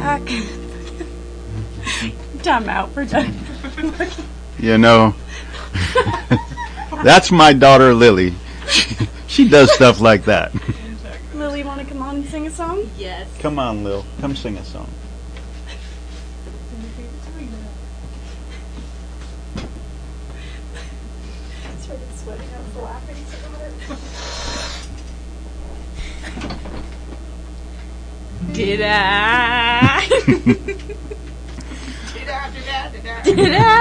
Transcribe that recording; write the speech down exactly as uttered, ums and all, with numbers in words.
Time out for done. You know, that's my daughter Lily. She, she does stuff like that. Lily, want to come on and sing a song? Yes. Come on, Lil. Come sing a song. Started sweating out for laughing so hard. Did I? Did I? Did I? Did I? Did I?